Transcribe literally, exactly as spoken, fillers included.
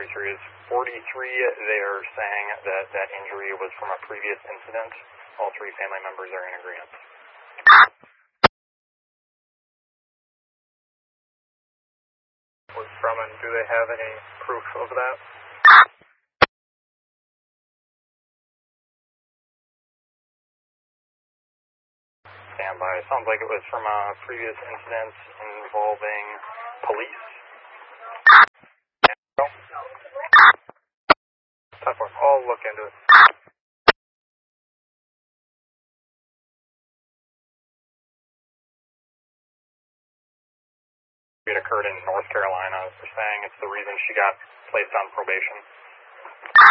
forty-three is forty-three. They are saying that that injury was from a previous incident. All three family members are in agreement. From and do they have any proof of that? Standby. Sounds like it was from a previous incident involving police. Tough one. I'll look into it. It occurred in North Carolina. They're saying it's the reason she got placed on probation.